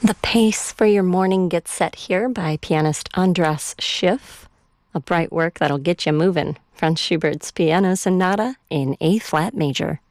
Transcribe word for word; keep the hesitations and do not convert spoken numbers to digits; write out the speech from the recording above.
The pace for your morning gets set here by pianist Andras Schiff, a bright work that'll get you moving. Franz Schubert's Piano Sonata in A-flat major.